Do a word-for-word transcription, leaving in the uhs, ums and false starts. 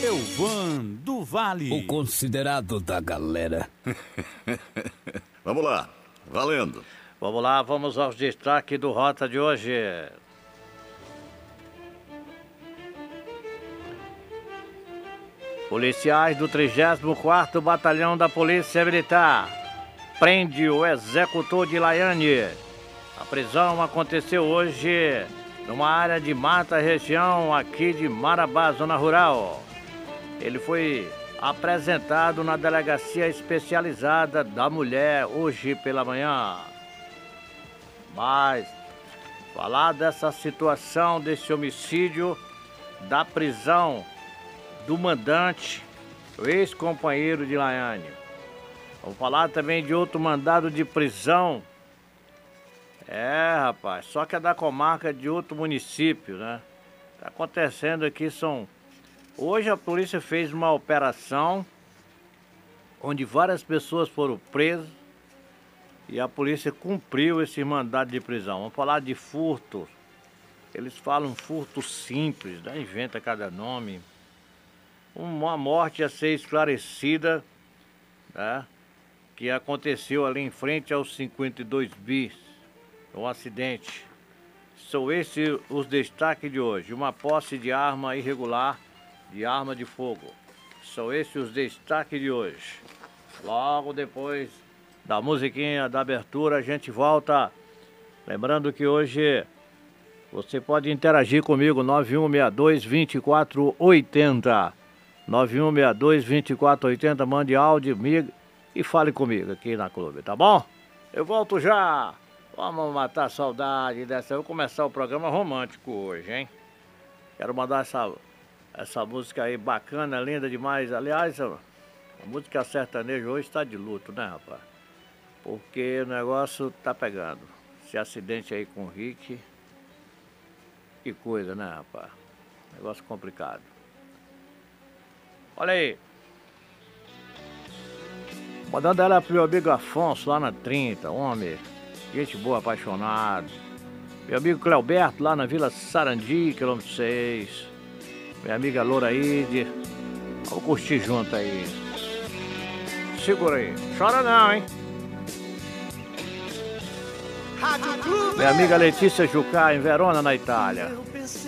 Elvan do Vale, o considerado da galera. Vamos lá, valendo. Vamos lá, vamos aos destaques do Rota de hoje. Policiais do trigésimo quarto Batalhão da Polícia Militar prende o executor de Laiane. A prisão aconteceu hoje numa área de mata, região aqui de Marabá, zona rural. Ele foi apresentado na Delegacia Especializada da Mulher hoje pela manhã. Mas falar dessa situação, desse homicídio, da prisão do mandante, o ex-companheiro de Laiane. Vamos falar também de outro mandado de prisão. É, rapaz, só que é da comarca de outro município, né? Tá acontecendo aqui, são... Hoje a polícia fez uma operação onde várias pessoas foram presas e a polícia cumpriu esse mandado de prisão. Vamos falar de furto. Eles falam furto simples, né? Inventa cada nome. Uma morte a ser esclarecida, né? Que aconteceu ali em frente aos cinquenta e dois bis. Um acidente. São esses os destaques de hoje. Uma posse de arma irregular, de arma de fogo. São esses os destaques de hoje. Logo depois da musiquinha da abertura, a gente volta. Lembrando que hoje você pode interagir comigo, nove um seis dois, dois quatro oito zero. nove um seis dois, dois quatro oito zero. Mande áudio, amigo, e fale comigo aqui na clube, tá bom? Eu volto já. Vamos matar a saudade dessa. Eu vou começar o programa romântico hoje, hein? Quero mandar essa, essa música aí bacana, linda demais. Aliás, a, a música sertaneja hoje está de luto, né, rapaz? Porque o negócio tá pegando. Esse acidente aí com o Rick. Que coisa, né, rapaz? Negócio complicado. Olha aí. Mandando ela pro meu amigo Afonso lá na trinta, homem. Gente boa, apaixonado. Meu amigo Cleoberto, lá na Vila Sarandi, quilômetro seis. Minha amiga Loraide. Vamos curtir junto aí. Segura aí. Chora não, hein? Minha amiga Letícia Jucá, em Verona, na Itália.